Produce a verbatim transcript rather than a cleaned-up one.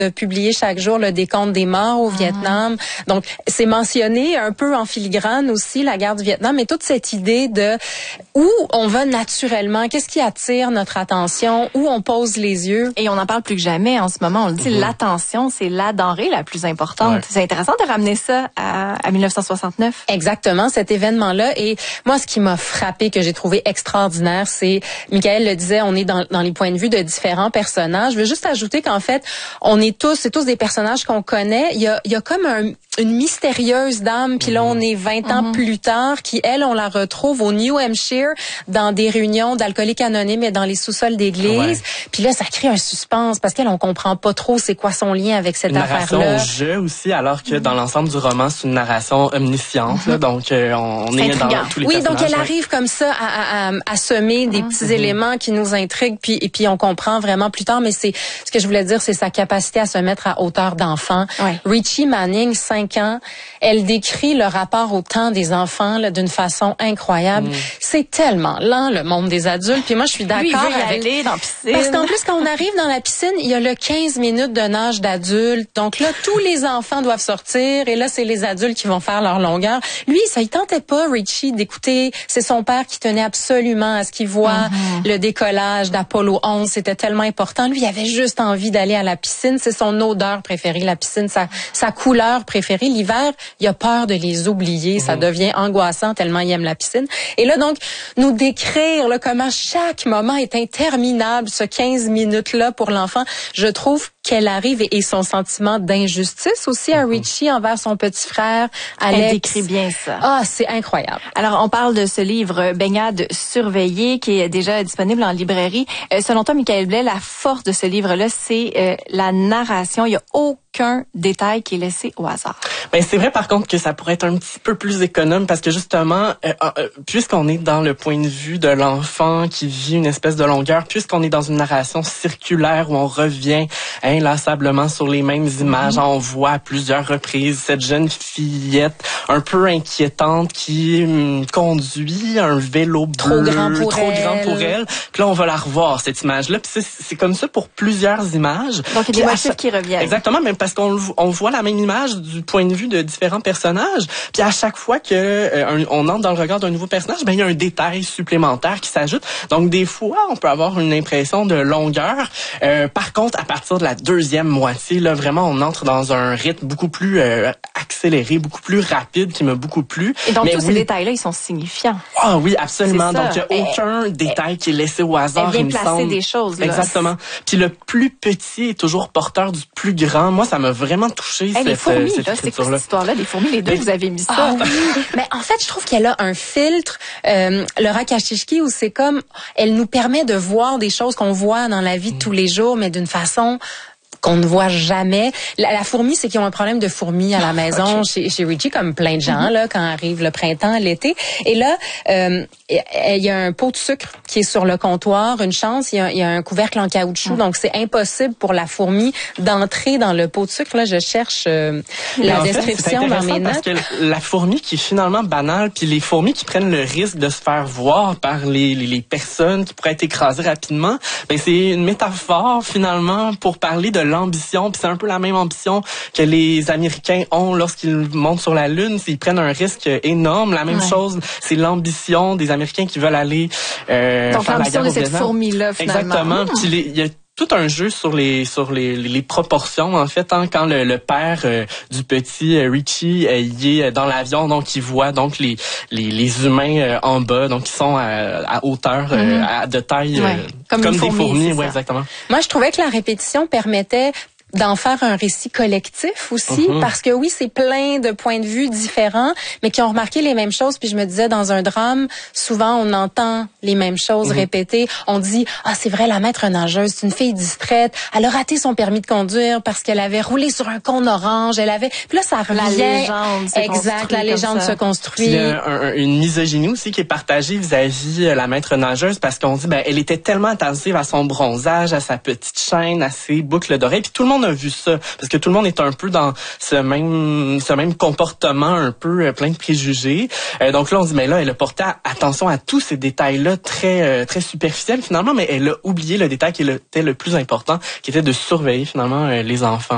de publier chaque jour le décompte des morts au ah. Vietnam. Donc, c'est mentionné un peu en filigrane aussi, la guerre du Vietnam, mais toute cette idée de où on va naturellement, qu'est-ce qui attire notre attention, où on pose les yeux. Et on en parle plus que jamais en ce moment. On le dit, mmh. l'attention, c'est la denrée la plus importante. Ouais. C'est intéressant de ramener ça à, à dix-neuf cent soixante-neuf. Exactement, cet événement-là. Et moi, ce qui m'a frappé, que j'ai trouvé extraordinaire, c'est, Michael le disait, on est dans, dans les points de vue de différents personnages. Je veux juste ajouter qu'en fait, on est tous, c'est tous des personnages qu'on connaît. Il y a, il y a comme un, une mystérieuse dame, puis là, on est vingt ans mmh. plus tard, qui, elle, on la retrouve au New Hampshire, dans des réunions d'alcooliques anonymes et dans les sous-sols d'église. Ouais. Puis là, ça crée un suspense, parce qu'elle, on comprend pas trop c'est quoi son lien avec cette affaire-là. Une narration au jeu aussi, alors que mmh. dans l'ensemble du roman, c'est une narration omnisciente. Mmh. Là, donc, euh, on est, est dans tous les oui, personnages. Donc elle ouais. arrive comme ça à, à, à semer des mmh. petits mmh. éléments qui nous intriguent, puis, et puis on comprend vraiment plus tard, mais c'est ce que je voulais dire, c'est sa capacité à se mettre à hauteur d'enfant. Ouais. Richie Manning, cinq ans, elle décrit le rapport au temps des enfants là, d'une façon incroyable. Mmh. C'est tellement lent, le monde des adultes. Puis moi, je suis d'accord Lui, il veut y avec... aller dans la piscine. Parce qu'en plus, quand on arrive dans la piscine, il y a le quinze minutes de nage d'adulte. Donc là, tous les enfants doivent sortir. Et là, c'est les adultes qui vont faire leur longueur. Lui, ça, il tentait pas, Richie, d'écouter. C'est son père qui tenait absolument à ce qu'il voit mm-hmm. le décollage d'Apollo onze. C'était tellement important. Lui, il avait juste envie d'aller à la piscine. C'est son odeur préférée, la piscine. Sa, sa couleur préférée. L'hiver, il a peur de les oublier. Mm-hmm. Ça devient angoissant tellement il aime la piscine. Et là, donc, nous décrire là, comment chaque moment est interminable, ce quinze minutes-là pour l'enfant, je trouve qu'elle arrive et, et son sentiment d'injustice aussi à Richie envers son petit frère, Alex. Elle décrit bien ça. Ah, c'est incroyable. Alors, on parle de ce livre, Baignade surveillée, qui est déjà disponible en librairie. Euh, selon toi, Michael Blais, la force de ce livre-là, c'est euh, la narration. Il y a aucun détail qui est laissé au hasard. Ben c'est vrai par contre que ça pourrait être un petit peu plus économe parce que justement, euh, euh, puisqu'on est dans le point de vue de l'enfant qui vit une espèce de longueur, puisqu'on est dans une narration circulaire où on revient inlassablement sur les mêmes images, mm-hmm. on voit à plusieurs reprises cette jeune fillette un peu inquiétante qui hum, conduit un vélo bleu, trop grand pour trop elle. grand pour elle. Puis là, on va la revoir cette image-là. Puis c'est, c'est comme ça pour plusieurs images. Donc il y a des motifs qui reviennent. Exactement, même parce qu'on on voit la même image du point de vue de différents personnages. Puis à chaque fois que euh, on entre dans le regard d'un nouveau personnage, ben il y a un détail supplémentaire qui s'ajoute. Donc des fois, on peut avoir une impression de longueur. Euh, par contre, à partir de la deuxième moitié, là vraiment, on entre dans un rythme beaucoup plus euh, accéléré, beaucoup plus rapide, qui m'a beaucoup plu. Et donc Mais tous oui, ces détails-là, ils sont signifiants. Ah oui, absolument. Donc il y a elle, aucun elle, détail qui est laissé au hasard. Elle vient il me placer semble. des choses. Là. Exactement. Puis le plus petit est toujours porteur du plus grand. Moi, ça m'a vraiment touché. Hey, cette, les fourmis, cette là, c'est quoi cette histoire-là? Les fourmis, les deux, vous avez mis ça. Ah, oui. Mais en fait, je trouve qu'elle a un filtre, euh, le Rakashishki, où c'est comme, elle nous permet de voir des choses qu'on voit dans la vie de tous les jours, mais d'une façon qu'on ne voit jamais. La, la fourmi, c'est qu'ils ont un problème de fourmis à la maison okay. chez, chez Richie, comme plein de gens, mm-hmm. là, quand arrive le printemps, l'été. Et là, euh, il y a un pot de sucre qui est sur le comptoir. Une chance, il y a, il y a un couvercle en caoutchouc, mm. donc c'est impossible pour la fourmi d'entrer dans le pot de sucre. Là, je cherche euh, la en description fait, dans mes notes. Parce que la fourmi qui est finalement banale, puis les fourmis qui prennent le risque de se faire voir par les, les, les personnes qui pourraient être écrasées rapidement, ben c'est une métaphore finalement pour parler de l'ambition, puis c'est un peu la même ambition que les Américains ont lorsqu'ils montent sur la Lune, ils prennent un risque énorme. La même ouais. chose, c'est l'ambition des Américains qui veulent aller euh, donc faire la guerre l'ambition de cette fourmi-là, finalement. Exactement. Mmh. Puis il y a tout un jeu sur les sur les, les proportions en fait hein, quand le, le père euh, du petit euh, Richie euh, il est dans l'avion, donc il voit donc les les, les humains euh, en bas, donc ils sont à, à hauteur euh, mmh. à, de taille ouais. euh, comme, comme des fourmis, fourmis, ouais, exactement. Moi je trouvais que la répétition permettait d'en faire un récit collectif aussi, mm-hmm. parce que oui, c'est plein de points de vue différents, mais qui ont remarqué les mêmes choses. Puis je me disais, dans un drame, souvent on entend les mêmes choses mm-hmm. répétées. On dit, ah c'est vrai, la maître nageuse, c'est une fille distraite, elle a raté son permis de conduire parce qu'elle avait roulé sur un cône orange, elle avait... Puis là, ça revient... La légende se Exact, la légende se construit. Puis, euh, un, une misogynie aussi qui est partagée vis-à-vis euh, la maître nageuse, parce qu'on dit, ben elle était tellement attentive à son bronzage, à sa petite chaîne, à ses boucles d'oreilles, puis tout le monde a vu ça, parce que tout le monde est un peu dans ce même ce même comportement un peu euh, plein de préjugés. Euh, donc là, on dit, mais là, elle a porté à, attention à tous ces détails-là très euh, très superficiels finalement, mais elle a oublié le détail qui était le plus important, qui était de surveiller finalement euh, les enfants.